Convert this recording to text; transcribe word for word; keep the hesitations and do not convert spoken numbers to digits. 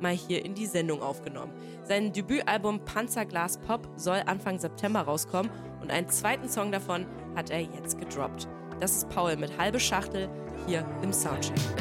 mal hier in die Sendung aufgenommen. Sein Debütalbum Panzerglas Pop soll Anfang September rauskommen und einen zweiten Song davon hat er jetzt gedroppt. Das ist Paul mit Halbe Schachtel hier im Soundcheck.